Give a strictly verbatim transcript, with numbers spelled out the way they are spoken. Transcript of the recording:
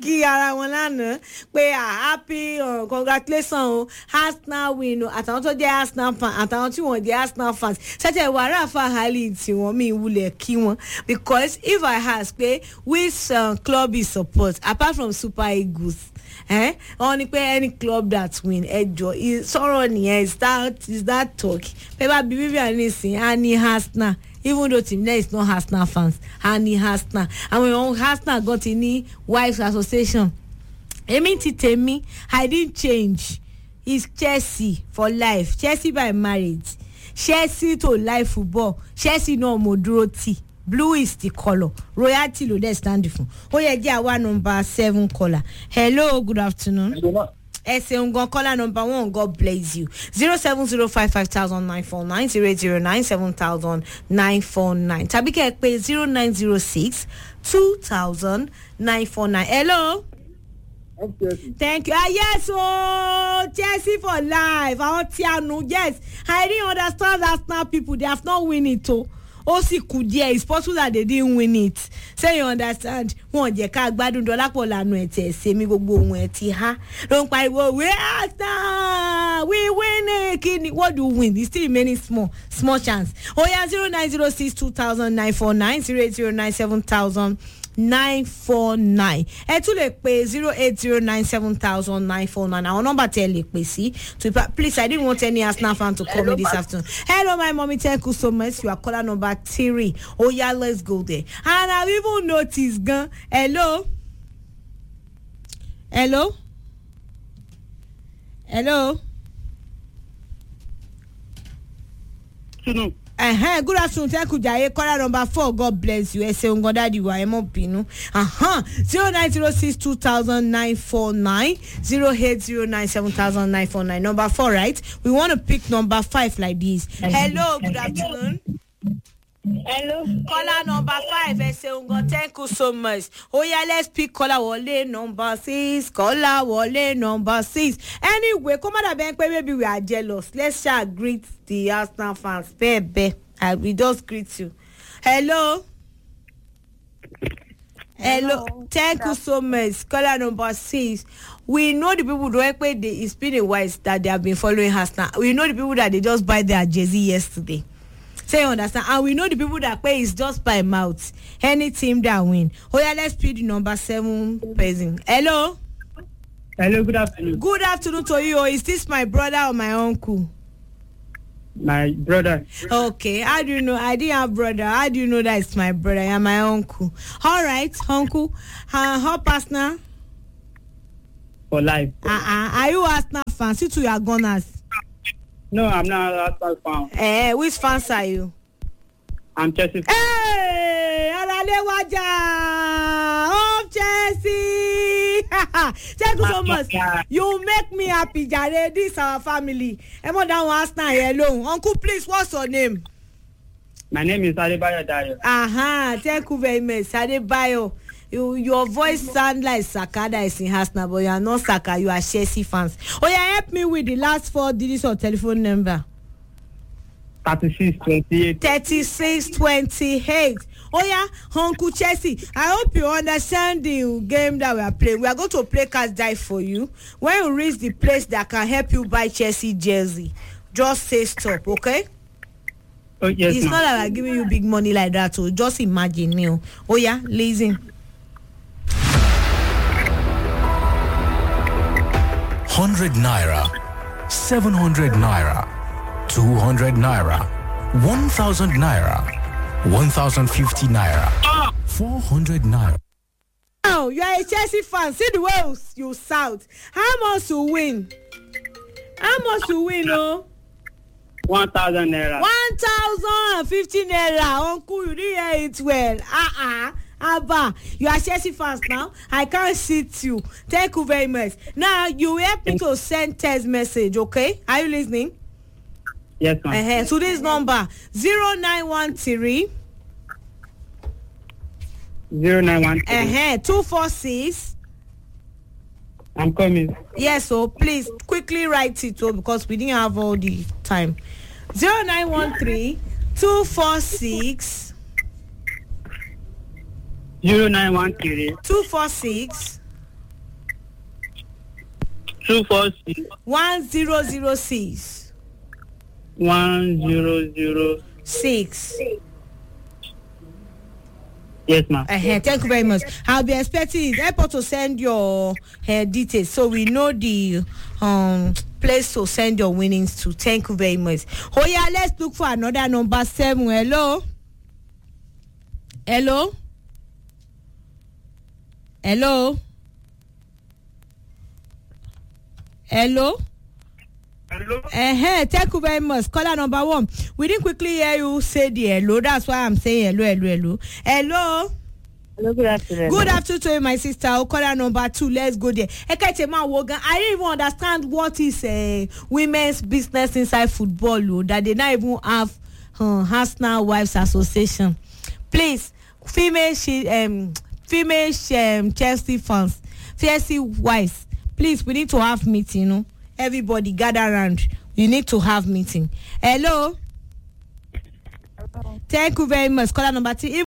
kí ara wọn lánàá pé happy uh, congratulations o Arsenal win o àtàwọn tó jẹ́ Arsenal fan àtàwọn tí wọ́n jẹ́ Arsenal fans ṣẹ́tẹ̀ wàrà fàhálì tí wọ́n mi wulẹ̀ kí wọn because if I ask pé which uh, club is support apart from Super Eagles eh wọ́n ní pé any club that win ẹjọ́ sọ̀rọ̀ nìyẹn is that is that talk pé bá bíbí bí àní sìn á ní Arsenal even though team there is not Arsenal fans á ní Arsenal àwọn èèyàn Arsenal gan ti ní wives association èmi ti tèmi I didn't change it's Chelsea for life Chelsea by marriage Chelsea to live football Chelsea no mo dúró tì blue is the colour royalty lo dey stand fún ó yẹ jẹ́ àwa number seven caller hello good afternoon ẹ ṣeun gan caller number one God bless you zero seven zero five five thousand nine four nine zero eight zero nine seven thousand nine four nine tàbí kẹ́ ẹ pè zero nine zero six two thousand nine four nine hello. Thank you. Ah, yes, oh, Chelsea for life. Àwọn tí a nu, yes. I didn't understand Arsenal people. They have not win it, oh. ó sì kù díẹ̀ it's possible that they didn't win it say you understand wọn jẹ́ ká gbádùn Dọlápọ̀ lanu ẹ̀ tẹ̀ ṣe mi gbogbo ohun ẹ̀ ti há ló ń pariwo we Arsenal we win it kini what do you win it's still remaining small small chance oh yeah zero nine zero six two thousand nine four nine zero eight zero nine seven thousand nine four nine ẹ tún lè pè zero eight zero nine seven thousand nine four nine àwọn nọ́mbà tẹ́ lè pè sí to please I didn't want any Arsenal fan to call hello, me this ma- afternoon hello my mommy thank you so much you are caller number three oh yeah let's go there and I've even noticed gan hello hello hello Hello. Uh-huh. Good afternoon. Thank you, Jaye. Caller number four. God bless you. Ese ungo daddy wa emo binu. Uh-huh. zero nine zero six two thousand nine four nine zero eight zero nine seven thousand nine four nine. Number four, right? We want to pick number five like this. Hello. Good afternoon. Hello. Caller number five. Ese ungo. Thank you so much. Oh yeah, let's pick caller wole number six. Caller wole number six. Anyway, come on, maybe we are jealous. Let's shall greet the Arsenal fans. Baby, I will just greet you. Hello. Hello. Hello. Thank you so much. Caller number six. We know the people who don't pay the it's been a while that they have been following Arsenal. We know the people that they just buy their jersey yesterday. Say you understand, and we know the people that pay is just by mouth. Any team that win. Oh yeah, let's pick the number seven person. Hello. Hello. Good afternoon. Good afternoon to you. Is this my brother or my uncle? My brother. Okay. How do you know? I didn't have brother. How do you know that it's my brother? I'm my uncle. All right, uncle. Uh, how Arsenal? For life. Uh uh. Are you Arsenal fans? You two are Gunners. No, I'm not an Arsenal fan. Eh, which fans are you? I'm Chelsea fan. Hey, Alalewaja, oh Chelsea! Thank you so much. You make me happy, Jare. This is our family. Emo down Arsenal here alone. Uncle, please, what's your name? My name is Adebayo Dayo. Aha, uh-huh. Thank you very much, Adebayo. You, your voice sound like Saka that is in Arsenal, but you are not Saka. You are Chelsea fans. Oh yeah, help me with the last four digits of telephone number. thirty-six twenty-eight. thirty-six twenty-eight. Oh yeah, Uncle Chelsea. I hope you understand the game that we are playing. We are going to play Catch Die for you. When you reach the place that can help you buy Chelsea jersey, just say stop, okay? Oh yes. It's ma'am. not like I'm giving you big money like that. So just imagine me. Oh yeah, listen. Hundred naira, seven hundred naira, two hundred naira, one thousand naira, one thousand fifty naira, four hundred naira. Now you are a Chelsea fan. See the way you shout. How much you win? How much you win? Oh, One thousand naira. one thousand fifty naira. Uncle, you didn't hear it well. Ah uh ah. Uh. Abba, you are Chelsea fans now. I can't sit you. Thank you very much. Now you help me to send text message, okay? Are you listening? Yes, ma'am. Uh-huh. So this number zero nine one three Zero nine one. uh-huh, two four six. I'm coming. Yes, so please quickly write it oh, because we didn't have all the time. Zero nine one three two four six. Zero nine one three Two four six two four six one zero zero six one zero zero. six. Yes, ma'am. Uh-huh. Thank you very much. I'll be expecting it. Help us to send your uh, details so we know the um place to send your winnings to. Thank you very much. Oh yeah, let's look for another number seven. Hello. Hello. Hello. Hello. Hello. Uh-huh. Thank you very much. Caller number one. We didn't quickly hear you say the hello. That's why I'm saying hello, hello, hello. Hello. Hello, good afternoon. Good afternoon to you, my sister. Oh, caller number two. Let's go there. Ekechema Wogan. I didn't even understand what is uh, women's business inside football. Oh, that they not even have uh, Arsenal Wives Association. Please, female, she, um, female um, Chelsea fans, Chelsea wives. Please, we need to have meeting. You know, everybody gather around. You need to have meeting. Hello. Hello. Thank you very much. Caller number two.